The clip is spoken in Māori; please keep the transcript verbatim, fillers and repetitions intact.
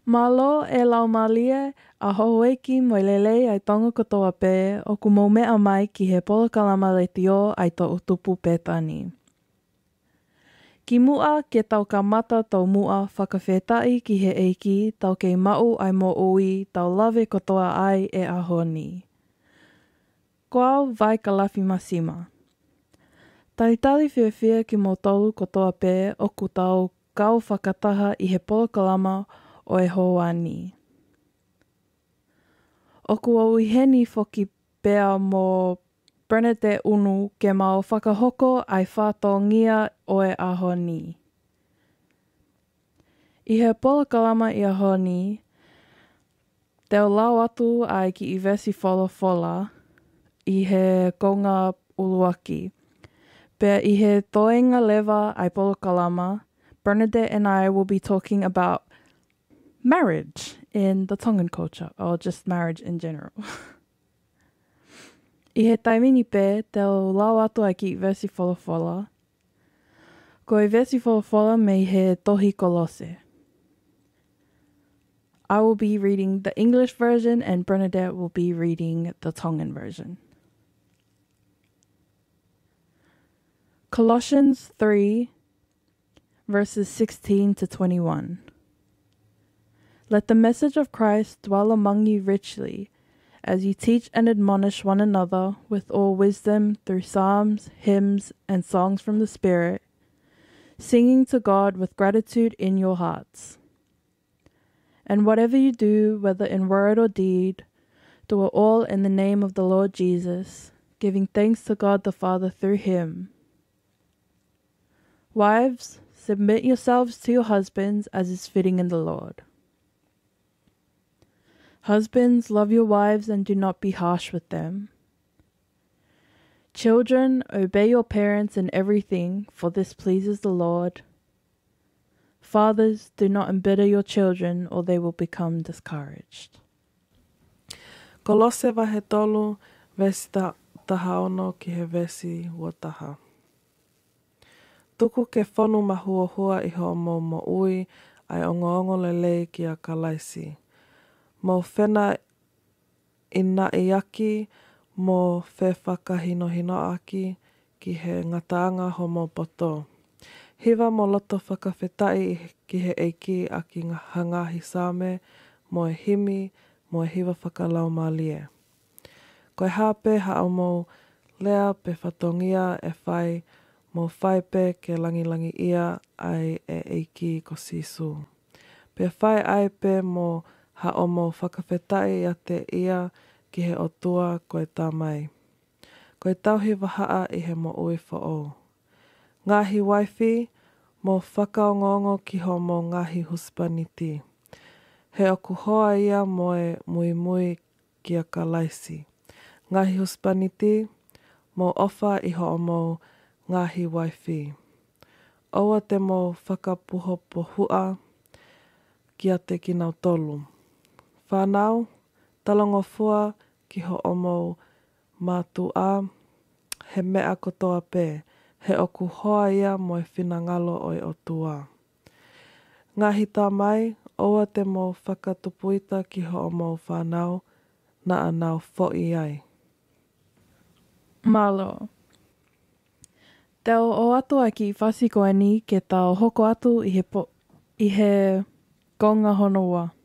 Malo e lau malie a hohoeki mo lelei ai tonga katoa pē o ku mau mea mai ki he polokalama le tio ai tō utupu pētani. Ki mua ke tau ka mata tau mua whakawhetai ki he eiki tau kei mau ai mo ui tau lawe katoa ai e aho ni. Ko au vai ka lafi masima. Talitali whiawhia ki mo tolu katoa pē o ku tau kau whakataha i he polokalama o e hoa ni. O ku au heni whoki pēa mo Bernadette unu ke mau whakahoko ai whātongia o e aho ni. I he polokalama i aho ni, teo lau atu ai ki i vesi fola fola i he konga uluaki. Pea i he toenga lewa ai polokalama, Bernadette and I will be talking about marriage in the Tongan culture, or just marriage in general. I he taimini pē, teo lau atu ai ki versi fola fola. Ko e versi fola fola me he tohi kolose. I will be reading the English version and Bernadette will be reading the Tongan version. Colossians three, verses sixteen to twenty-one. Let the message of Christ dwell among you richly, as you teach and admonish one another with all wisdom through psalms, hymns, and songs from the Spirit, singing to God with gratitude in your hearts. And whatever you do, whether in word or deed, do it all in the name of the Lord Jesus, giving thanks to God the Father through him. Wives, submit yourselves to your husbands as is fitting in the Lord. Husbands, love your wives and do not be harsh with them. Children, obey your parents in everything, for this pleases the Lord. Fathers, do not embitter your children, or they will become discouraged. Kolose wahe tolu, vesi ta, taha ono ki he vesi ua taha. Tuku ke whonu mahuahua i ho mo mo ui, ai ongo ongo lelei ki a kalaisi. Mo whena i na i aki, mo whe whakahino hino aki, ki he ngataanga ho mo poto. Hiwa mo loto whakawhetai ki he eiki a ki ngā hangahi sāme, mo e himi, mo e hiwa whakalau malie. Koe hape hao mo lea pe whatongia e whai, mo whai pe ke langilangi ia ai e eiki ko sisu. Pe whai ai pe mo hao mo whakawhetai a te ia ki he otua koe tāmai. Koe tauhi wahaa i he mo ui whao. Ngāhi waifi, mo whakaongongo ki ho mo ngahi huspaniti. He oku hoa ia mo e mui mui ki a kalaisi. Ngahi huspaniti, mo ofa i ho mo ngahi waifi. Oua te mo whakapuho pohua ki a te kinau tolu. Whanau, talongofua ki ho omo mātua, he mea kotoa pē. He oku hoa ia mo e whinangalo o e o tua. Ngahi tā mai, oua te mo whakatupuita ki ho omo whanau, na anau fo'i ai. Malo. Teo o atu ai ki whasi koe ni ke tau hoko atu i he, po, i he konga honua.